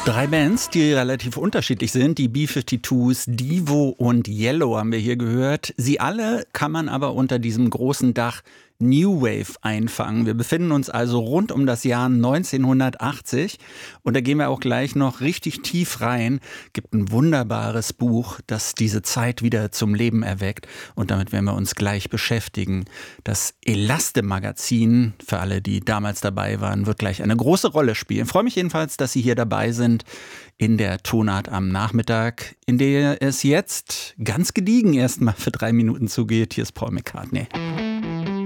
Drei Bands, die relativ unterschiedlich sind. Die B-52s, Devo und Yellow haben wir hier gehört. Sie alle kann man aber unter diesem großen Dach New Wave einfangen. Wir befinden uns also rund um das Jahr 1980 und da gehen wir auch gleich noch richtig tief rein. Gibt ein wunderbares Buch, das diese Zeit wieder zum Leben erweckt und damit werden wir uns gleich beschäftigen. Das Elaste-Magazin, für alle, die damals dabei waren, wird gleich eine große Rolle spielen. Ich freue mich jedenfalls, dass Sie hier dabei sind in der Tonart am Nachmittag, in der es jetzt ganz gediegen erstmal für 3 Minuten zugeht. Hier ist Paul McCartney.